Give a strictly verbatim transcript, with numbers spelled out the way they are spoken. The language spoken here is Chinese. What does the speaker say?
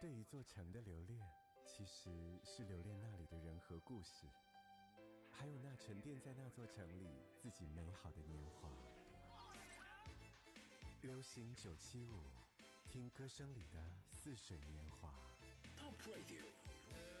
对一座城的留恋，其实是留恋那里的人和故事，还有那沉淀在那座城里自己美好的年华。流行九七五，听歌声里的似水年华。 Top Radio。